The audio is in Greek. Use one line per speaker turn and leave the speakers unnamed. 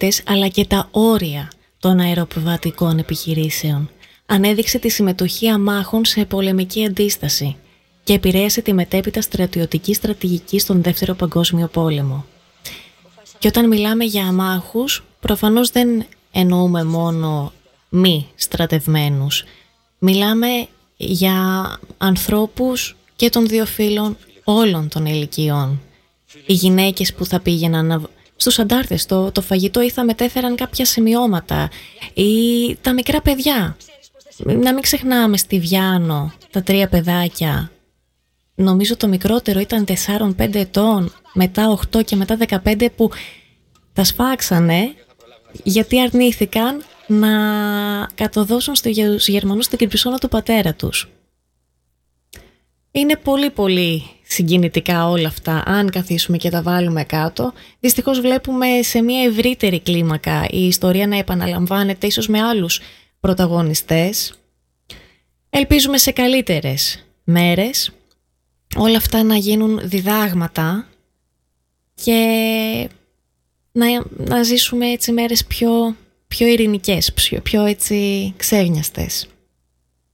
δυνατότητες αλλά και τα όρια των αεροπιβατικών επιχειρήσεων. Ανέδειξε τη συμμετοχή αμάχων σε πολεμική αντίσταση και επηρέασε τη μετέπειτα στρατιωτική στρατηγική στον Δεύτερο Παγκόσμιο Πόλεμο. Και όταν μιλάμε για αμάχους, προφανώς δεν εννοούμε μόνο μη στρατευμένους. Μιλάμε για ανθρώπους και των δύο φύλων όλων των ηλικιών. Οι γυναίκες που θα πήγαιναν στους αντάρτες το φαγητό ή θα μετέφεραν κάποια σημειώματα, ή τα μικρά παιδιά. Να μην ξεχνάμε στη Βιάνο τα 3 παιδάκια. Νομίζω το μικρότερο ήταν 4-5 ετών, μετά 8 και μετά 15 που τα σφάξανε γιατί αρνήθηκαν να κατοδώσουν στους Γερμανούς την κρυψώνα του πατέρα τους. Είναι πολύ πολύ συγκινητικά όλα αυτά αν καθίσουμε και τα βάλουμε κάτω. Δυστυχώς βλέπουμε σε μια ευρύτερη κλίμακα η ιστορία να επαναλαμβάνεται, ίσως με άλλους πρωταγωνιστές. Ελπίζουμε σε καλύτερες μέρες όλα αυτά να γίνουν διδάγματα και να ζήσουμε έτσι μέρες πιο ειρηνικές, πιο έτσι ξέγνιαστες.